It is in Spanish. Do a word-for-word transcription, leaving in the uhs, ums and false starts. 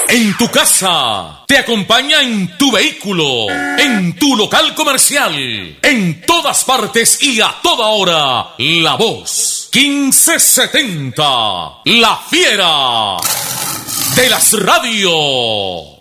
en tu casa, te acompaña en tu vehículo, en tu local comercial, en todas partes y a toda hora. La Voz quince setenta, la fiera de las radios.